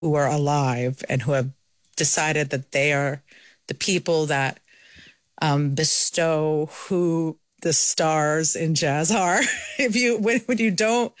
who are alive and who have decided that they are the people that bestow who the stars in jazz are. When you don't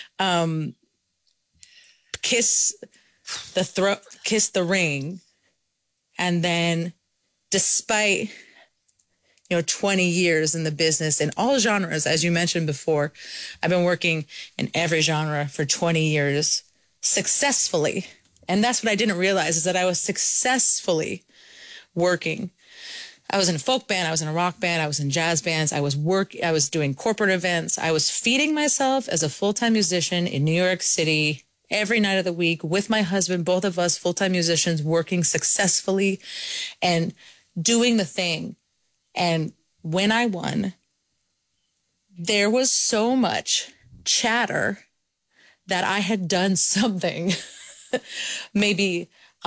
kiss the ring, and then despite 20 years in the business in all genres, as you mentioned before, I've been working in every genre for 20 years successfully. And that's what I didn't realize, is that I was successfully working. I was in a folk band, I was in a rock band, I was in jazz bands, I was doing corporate events. I was feeding myself as a full-time musician in New York City every night of the week with my husband, both of us full-time musicians, working successfully and doing the thing. And when I won, there was so much chatter that I had done something, maybe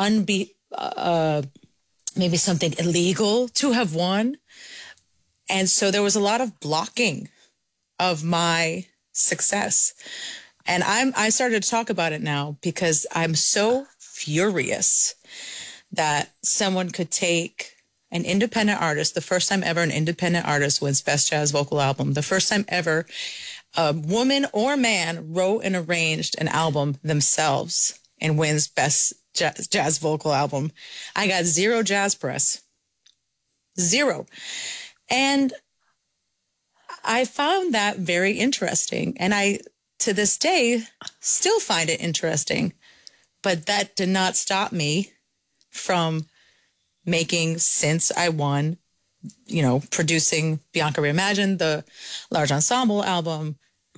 something illegal to have won. And so there was a lot of blocking of my success. And I started to talk about it now because I'm so furious that someone could take an independent artist, the first time ever an independent artist wins Best Jazz Vocal Album, the first time ever a woman or man wrote and arranged an album themselves and wins Best Jazz Vocal Album. I got 0 jazz press. 0. And I found that very interesting. And I, to this day, still find it interesting. But that did not stop me from making, since I won, producing Bianca Reimagined, the large ensemble album,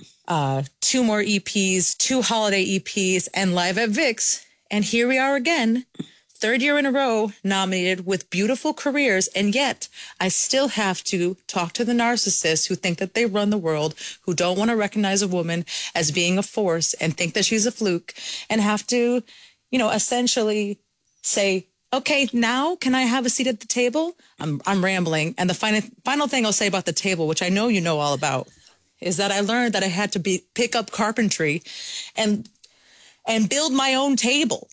2 more EPs, 2 holiday EPs, and Live at Vic's. And here we are again, 3rd year in a row, nominated with beautiful careers. And yet I still have to talk to the narcissists who think that they run the world, who don't want to recognize a woman as being a force and think that she's a fluke, and have to, essentially say, okay, now can I have a seat at the table? I'm rambling. And the final thing I'll say about the table, which I know you know all about, is that I learned that I had to pick up carpentry and build my own table.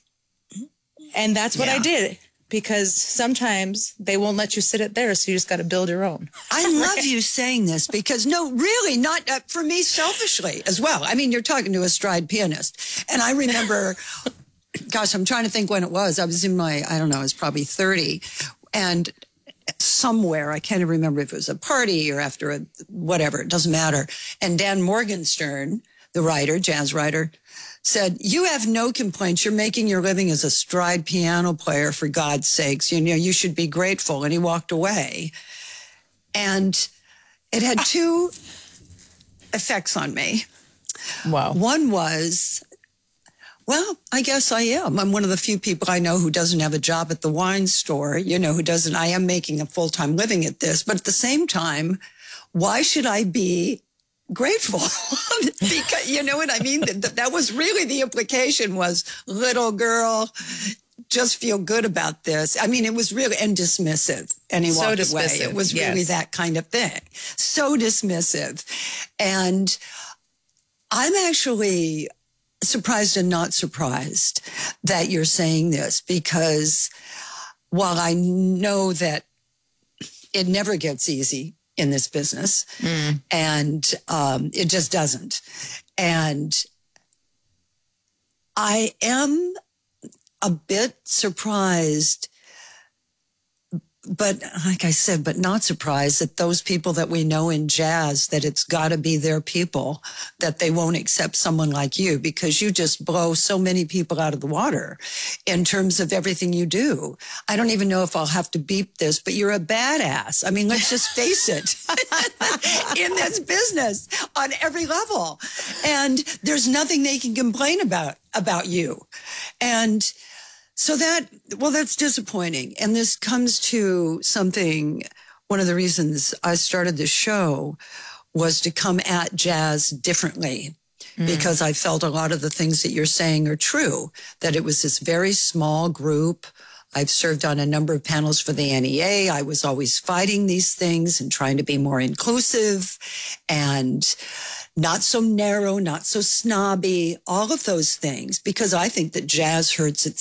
And that's what I did, because sometimes they won't let you sit at theirs, so you just got to build your own. I love you saying this, because really not for me, selfishly as well. I mean, you're talking to a stride pianist. And I remember, gosh, I'm trying to think when it was. I was in I was probably 30. And somewhere, I can't even remember if it was a party or after whatever, it doesn't matter. And Dan Morgenstern, the writer, jazz writer, said, "You have no complaints. You're making your living as a stride piano player, for God's sakes. You should be grateful." And he walked away. And it had 2 effects on me. Wow. One was, well, I guess I am. I'm one of the few people I know who doesn't have a job at the wine store, I am making a full-time living at this. But at the same time, why should I be grateful? Because, you know what I mean? That was really the implication, was, little girl, just feel good about this. I mean, it was really, and dismissive. And he walked away. It was really that kind of thing. So dismissive. And I'm actually surprised and not surprised that you're saying this, because while I know that it never gets easy in this business, and it just doesn't. And I am a bit surprised, but like I said, but not surprised that those people that we know in jazz, that it's got to be their people, that they won't accept someone like you, because you just blow so many people out of the water in terms of everything you do. I don't even know if I'll have to beep this, but you're a badass. I mean, let's just face it, in this business on every level. And there's nothing they can complain about you. And so that's disappointing. And this comes to something, one of the reasons I started the show was to come at jazz differently, because I felt a lot of the things that you're saying are true, that it was this very small group I've served on a number of panels for the NEA. I was always fighting these things and trying to be more inclusive and not so narrow, not so snobby, all of those things, because I think that jazz hurts